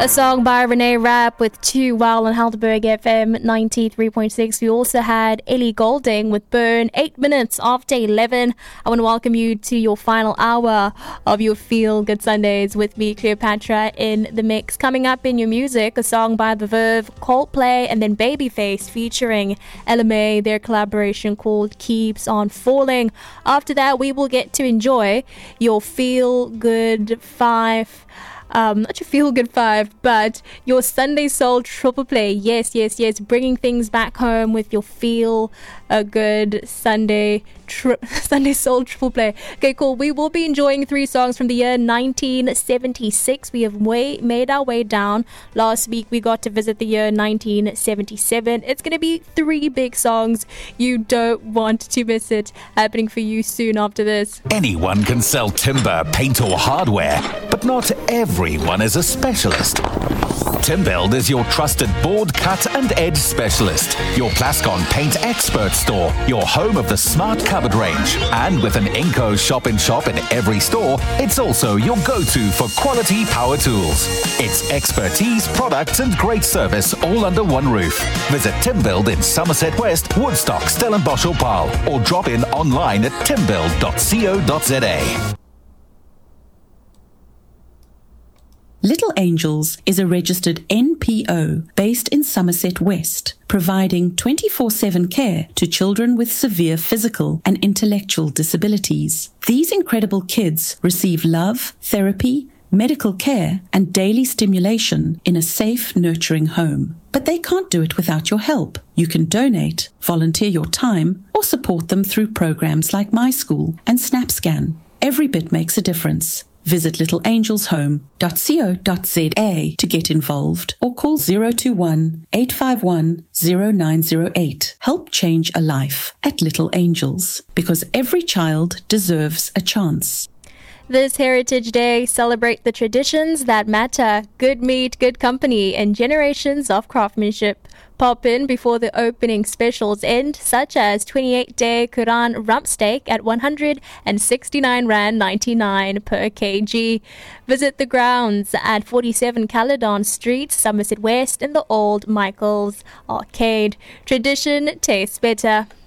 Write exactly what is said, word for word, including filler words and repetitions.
A song by Renee Rapp with Two While on Helderberg F M ninety-three point six. We also had Ellie Goulding with Burn, eight minutes after eleven. I want to welcome you to your final hour of your Feel Good Sundays with me, Cleopatra, in the mix. Coming up in your music, a song by The Verve, Coldplay, and then Babyface featuring Ella May, their collaboration called Keeps on Falling. After that, we will get to enjoy your Feel Good Five. Um, not your Feel Good Five, but your Sunday Soul Triple Play. Yes, yes, yes. Bringing things back home with your Feel a Good Sunday tri- Sunday Soul Triple Play. Okay, cool. We will be enjoying three songs from the year nineteen seventy-six. We have way, made our way down. Last week, we got to visit the year nineteen seventy-seven. It's going to be three big songs. You don't want to miss it. Happening for you soon after this. Anyone can sell timber, paint or hardware, but not everyone is a specialist. Timbuild is your trusted board, cut and edge specialist, your Plascon paint expert store, your home of the smart cupboard range. And with an Inco shop in shop in every store, it's also your go-to for quality power tools. It's expertise, products and great service all under one roof. Visit Timbuild in Somerset West, Woodstock, Stellenbosch or Paarl, or drop in online at timbuild dot co dot za. Little Angels is a registered N P O based in Somerset West, providing twenty-four seven care to children with severe physical and intellectual disabilities. These incredible kids receive love, therapy, medical care, and daily stimulation in a safe, nurturing home. But they can't do it without your help. You can donate, volunteer your time, or support them through programs like My School and SnapScan. Every bit makes a difference. Visit little angels home dot co dot za to get involved or call zero two one, eight five one, zero nine zero eight. Help change a life at Little Angels, because every child deserves a chance. This Heritage Day, celebrate the traditions that matter, good meat, good company, and generations of craftsmanship. Pop in before the opening specials end, such as twenty-eight day Quran rump steak at one hundred sixty-nine rand ninety-nine per kg. Visit the grounds at forty-seven Caledon Street, Somerset West, in the Old Michael's Arcade. Tradition tastes better.